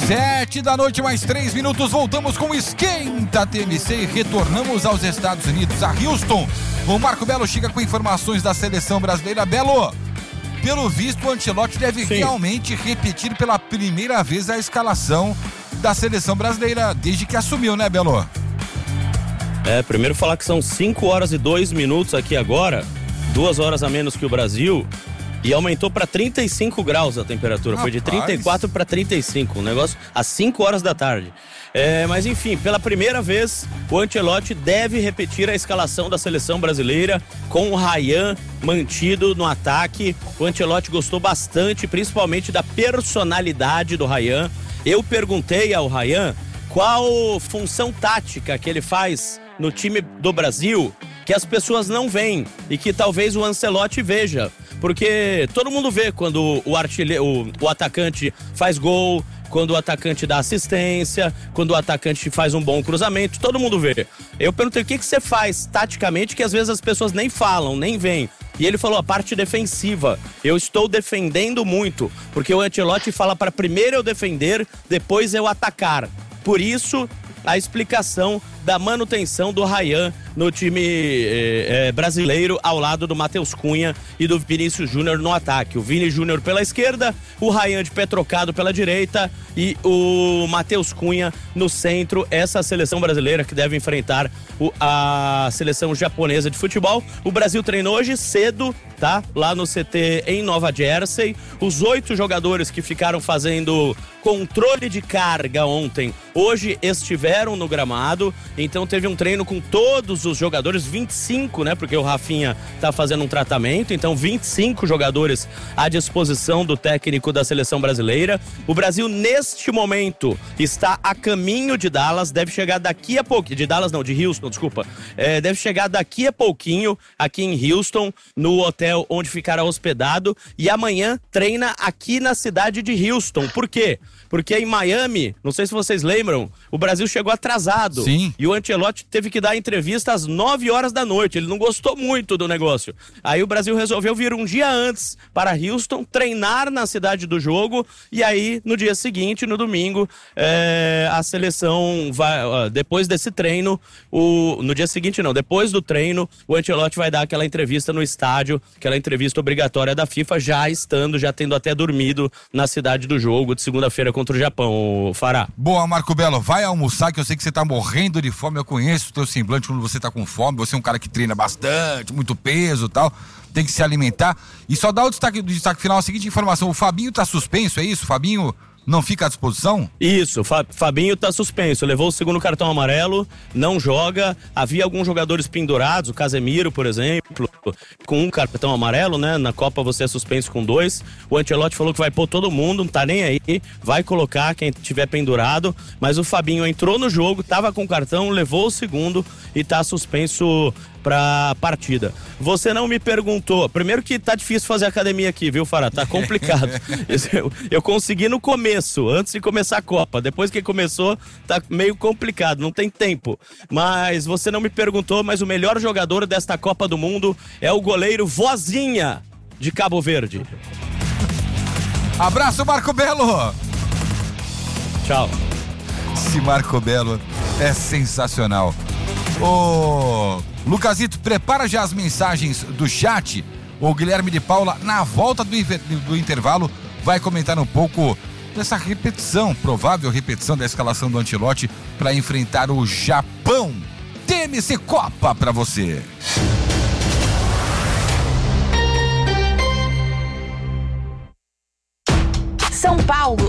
7h, mais 3 minutos, voltamos com o Esquenta TMC e retornamos aos Estados Unidos, a Houston. O Marco Belo chega com informações da seleção brasileira. Belo, pelo visto o Ancelotti deve realmente repetir pela primeira vez a escalação da seleção brasileira desde que assumiu, né, Belo? Primeiro falar que são 5h02 aqui agora, 2 horas a menos que o Brasil. E aumentou para 35 graus a temperatura. Foi de 34 para 35. Um negócio às 5 horas da tarde. Mas enfim, pela primeira vez, o Ancelotti deve repetir a escalação da seleção brasileira com o Ryan mantido no ataque. O Ancelotti gostou bastante, principalmente da personalidade do Ryan. Eu perguntei ao Ryan qual função tática que ele faz no time do Brasil que as pessoas não veem e que talvez o Ancelotti veja. Porque todo mundo vê quando o atacante faz gol, quando o atacante dá assistência, quando o atacante faz um bom cruzamento, todo mundo vê. Eu perguntei o que você faz taticamente que às vezes as pessoas nem falam, nem veem. E ele falou a parte defensiva. Eu estou defendendo muito, porque o Ancelotti fala para primeiro eu defender, depois eu atacar. Por isso, a explicação da manutenção do Ryan no time brasileiro ao lado do Matheus Cunha e do Vinícius Júnior no ataque. O Vini Júnior pela esquerda, o Ryan de pé trocado pela direita e o Matheus Cunha no centro. Essa seleção brasileira que deve enfrentar a seleção japonesa de futebol. O Brasil treinou hoje cedo, tá? Lá no CT em Nova Jersey. Os 8 jogadores que ficaram fazendo controle de carga ontem, hoje estiveram no gramado. Então teve um treino com todos os jogadores, 25, né? Porque o Rafinha tá fazendo um tratamento, então 25 jogadores à disposição do técnico da seleção brasileira. O Brasil, neste momento, está a caminho de Dallas, deve chegar daqui a pouco, de Dallas não, de Houston, desculpa. Deve chegar daqui a pouquinho, aqui em Houston, no hotel onde ficará hospedado, e amanhã treina aqui na cidade de Houston. Por quê? Porque em Miami, não sei se vocês lembram, o Brasil chegou atrasado. Sim. E o Ancelotti teve que dar entrevista às 9 horas da noite. Ele não gostou muito do negócio. Aí o Brasil resolveu vir um dia antes para Houston, treinar na cidade do jogo. E aí, no dia seguinte, no domingo, a seleção vai... Depois desse treino, no dia seguinte não, depois do treino, o Ancelotti vai dar aquela entrevista no estádio, aquela entrevista obrigatória da FIFA, já tendo até dormido na cidade do jogo de segunda-feira contra o Japão, Fará. Boa, Marco Belo, vai almoçar, que eu sei que você tá morrendo de fome, eu conheço o teu semblante quando você tá com fome, você é um cara que treina bastante, muito peso e tal, tem que se alimentar. E só dá o destaque final, a seguinte informação, o Fabinho tá suspenso, é isso? O Fabinho não fica à disposição? Isso, Fabinho tá suspenso, levou o segundo cartão amarelo, não joga. Havia alguns jogadores pendurados, o Casemiro, por exemplo, com um cartão amarelo, né? Na Copa você é suspenso com 2. O Ancelotti falou que vai pôr todo mundo, não tá nem aí, vai colocar quem tiver pendurado, mas o Fabinho entrou no jogo, tava com cartão, levou o segundo e tá suspenso pra partida. Você não me perguntou, primeiro que tá difícil fazer academia aqui, viu, Fará? Tá complicado. Eu consegui no começo, antes de começar a Copa. Depois que começou, tá meio complicado, não tem tempo. Mas você não me perguntou, mas o melhor jogador desta Copa do Mundo é o goleiro Vozinha, de Cabo Verde. Abraço, Marco Belo! Tchau. Esse Marco Belo é sensacional. Ô, Lucasito, prepara já as mensagens do chat. O Guilherme de Paula, na volta do intervalo, vai comentar um pouco dessa repetição, provável repetição da escalação do Ancelotti para enfrentar o Japão. TMC Copa para você. São Paulo